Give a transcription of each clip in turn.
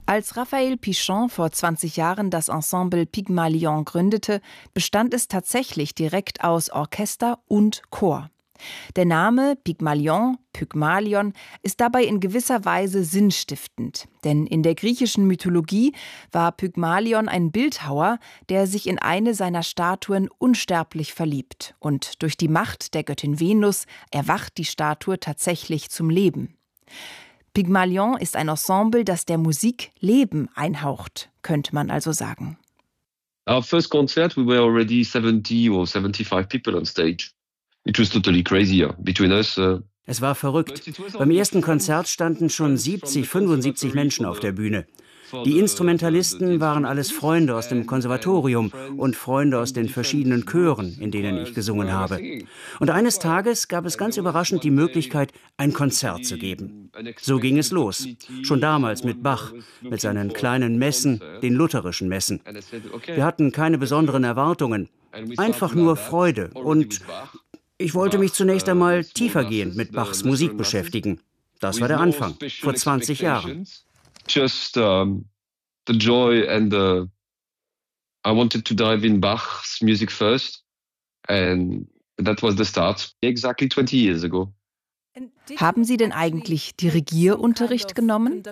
Als Raphaël Pichon vor 20 Jahren das Ensemble Pygmalion gründete, bestand es tatsächlich direkt aus Orchester und Chor. Der Name Pygmalion, ist dabei in gewisser Weise sinnstiftend. Denn in der griechischen Mythologie war Pygmalion ein Bildhauer, der sich in eine seiner Statuen unsterblich verliebt. Und durch die Macht der Göttin Venus erwacht die Statue tatsächlich zum Leben. Pygmalion ist ein Ensemble, das der Musik Leben einhaucht, könnte man also sagen. Our first concert, we were already 70 or 75 people on stage. It was totally crazy between us. Es war verrückt. Beim ersten Konzert standen schon 70, 75 Menschen auf der Bühne. Die Instrumentalisten waren alles Freunde aus dem Konservatorium und Freunde aus den verschiedenen Chören, in denen ich gesungen habe. Und eines Tages gab es ganz überraschend die Möglichkeit, ein Konzert zu geben. So ging es los. Schon damals mit Bach, mit seinen kleinen Messen, den lutherischen Messen. Wir hatten keine besonderen Erwartungen, einfach nur Freude. Und ich wollte mich zunächst einmal tiefergehend mit Bachs Musik beschäftigen. Das war der Anfang, vor 20 Jahren. Just the joy and I wanted to dive in Bach's music first, and that was the start, exactly 20 years ago. Haben Sie denn eigentlich Dirigierunterricht genommen?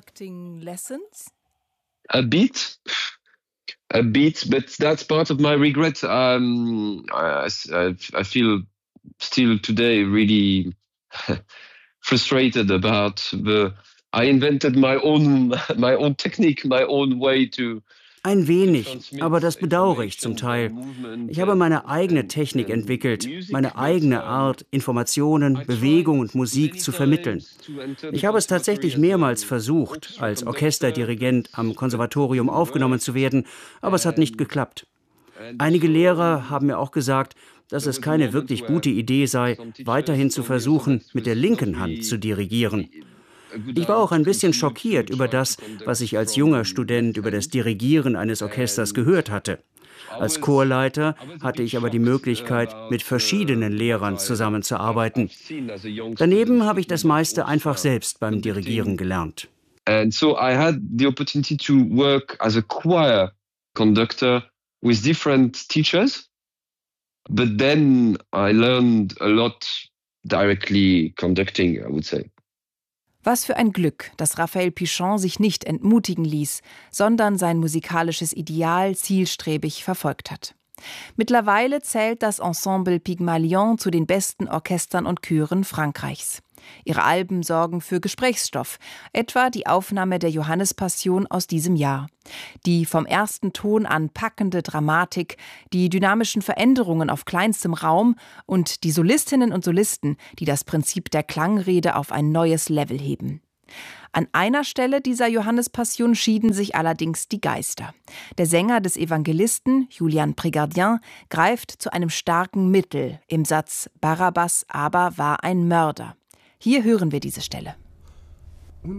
A bit, but that's part of my regret. I feel still today really frustrated about I invented my own technique, my own way to. Ein wenig, aber das bedauere ich zum Teil. Ich habe meine eigene Technik entwickelt, meine eigene Art, Informationen, Bewegung und Musik zu vermitteln. Ich habe es tatsächlich mehrmals versucht, als Orchesterdirigent am Konservatorium aufgenommen zu werden, aber es hat nicht geklappt. Einige Lehrer haben mir auch gesagt, dass es keine wirklich gute Idee sei, weiterhin zu versuchen, mit der linken Hand zu dirigieren. Ich war auch ein bisschen schockiert über das, was ich als junger Student über das Dirigieren eines Orchesters gehört hatte. Als Chorleiter hatte ich aber die Möglichkeit, mit verschiedenen Lehrern zusammenzuarbeiten. Daneben habe ich das meiste einfach selbst beim Dirigieren gelernt. And so I had the opportunity to work as a choir conductor with different teachers. But then I learned a lot directly conducting, I would say. Was für ein Glück, dass Raphaël Pichon sich nicht entmutigen ließ, sondern sein musikalisches Ideal zielstrebig verfolgt hat. Mittlerweile zählt das Ensemble Pygmalion zu den besten Orchestern und Chören Frankreichs. Ihre Alben sorgen für Gesprächsstoff, etwa die Aufnahme der Johannespassion aus diesem Jahr. Die vom ersten Ton an packende Dramatik, die dynamischen Veränderungen auf kleinstem Raum und die Solistinnen und Solisten, die das Prinzip der Klangrede auf ein neues Level heben. An einer Stelle dieser Johannespassion schieden sich allerdings die Geister. Der Sänger des Evangelisten, Julian Prégardien, greift zu einem starken Mittel im Satz »Barabbas aber war ein Mörder«. Hier hören wir diese Stelle.